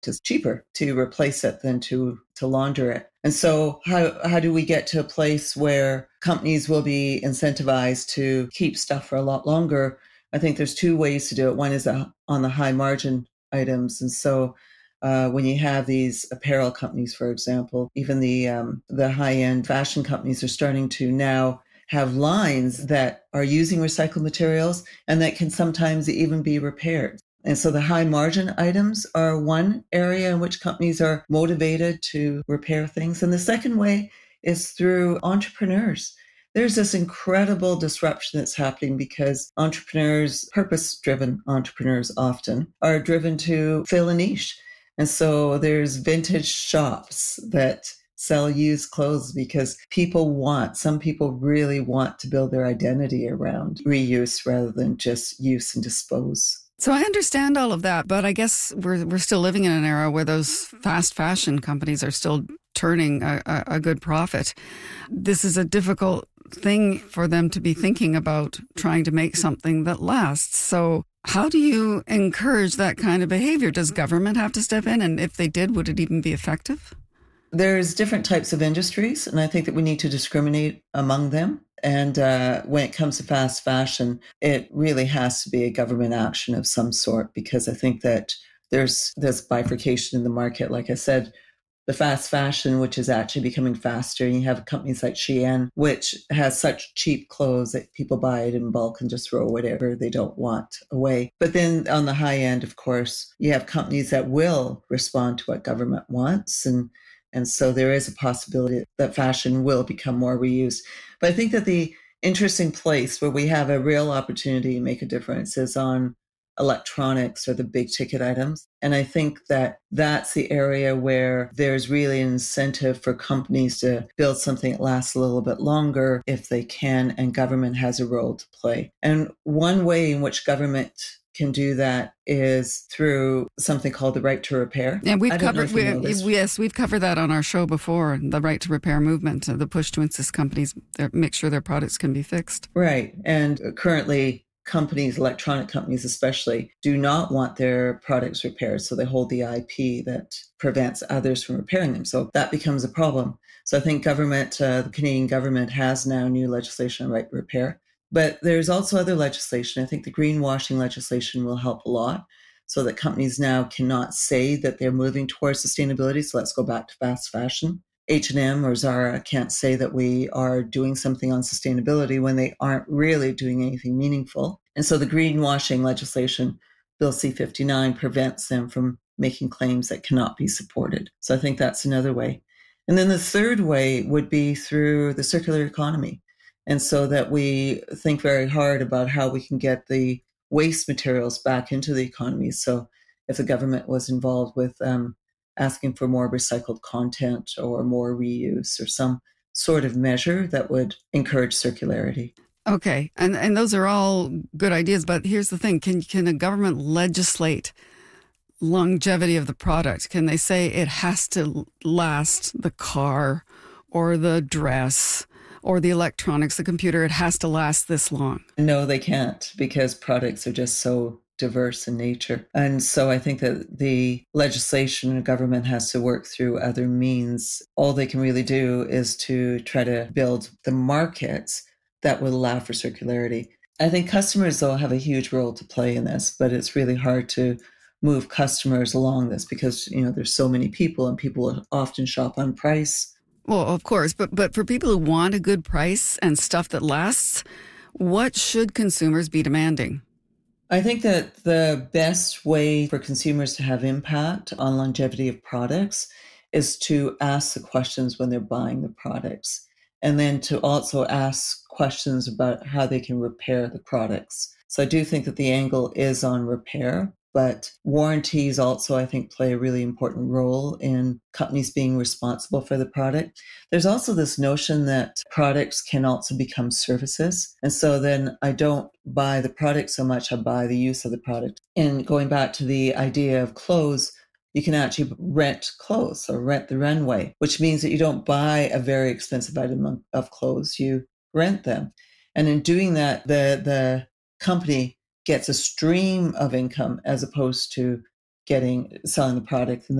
It's cheaper to replace it than to launder it. And so how do we get to a place where companies will be incentivized to keep stuff for a lot longer? I think there's two ways to do it. One is on the high margin items. And so when you have these apparel companies, for example, even the high-end fashion companies are starting to now have lines that are using recycled materials and that can sometimes even be repaired. And so the high margin items are one area in which companies are motivated to repair things. And the second way is through entrepreneurs. There's this incredible disruption that's happening because entrepreneurs, purpose-driven entrepreneurs often, are driven to fill a niche. And so there's vintage shops that sell used clothes because some people really want to build their identity around reuse rather than just use and dispose. So I understand all of that, but I guess we're still living in an era where those fast fashion companies are still turning a good profit. This is a difficult thing for them to be thinking about, trying to make something that lasts. So how do you encourage that kind of behavior? Does government have to step in? And if they did, would it even be effective? There's different types of industries, and I think that we need to discriminate among them. And when it comes to fast fashion, it really has to be a government action of some sort, because I think that there's this bifurcation in the market. Like I said, the fast fashion, which is actually becoming faster. You have companies like Shein, which has such cheap clothes that people buy it in bulk and just throw whatever they don't want away. But then on the high end, of course, you have companies that will respond to what government wants. And so there is a possibility that fashion will become more reused. But I think that the interesting place where we have a real opportunity to make a difference is on electronics or the big ticket items. And I think that that's the area where there's really an incentive for companies to build something that lasts a little bit longer if they can, and government has a role to play. And one way in which government can do that is through something called the right to repair. And we've covered that on our show before, the right to repair movement, the push to insist companies make sure their products can be fixed. Right. And currently companies, electronic companies especially, do not want their products repaired. So they hold the IP that prevents others from repairing them. So that becomes a problem. So I think the Canadian government has now new legislation on right to repair. But there's also other legislation. I think the greenwashing legislation will help a lot so that companies now cannot say that they're moving towards sustainability. So let's go back to fast fashion. H&M or Zara can't say that we are doing something on sustainability when they aren't really doing anything meaningful. And so the greenwashing legislation, Bill C-59, prevents them from making claims that cannot be supported. So I think that's another way. And then the third way would be through the circular economy. And so that we think very hard about how we can get the waste materials back into the economy. So if the government was involved with asking for more recycled content or more reuse or some sort of measure that would encourage circularity. Okay. And those are all good ideas. But here's the thing. Can a government legislate longevity of the product? Can they say it has to last the car or the dress or the electronics, the computer, it has to last this long? No, they can't, because products are just so diverse in nature. And so I think that the legislation and government has to work through other means. All they can really do is to try to build the markets that will allow for circularity. I think customers, though, have a huge role to play in this, but it's really hard to move customers along this because, there's so many people and people often shop on price. Well, of course, but for people who want a good price and stuff that lasts, what should consumers be demanding? I think that the best way for consumers to have impact on longevity of products is to ask the questions when they're buying the products, and then to also ask questions about how they can repair the products. So I do think that the angle is on repair, but warranties also, I think, play a really important role in companies being responsible for the product. There's also this notion that products can also become services. And so then I don't buy the product so much, I buy the use of the product. And going back to the idea of clothes, you can actually rent clothes or rent the runway, which means that you don't buy a very expensive item of clothes, you rent them. And in doing that, the company gets a stream of income as opposed to selling the product, and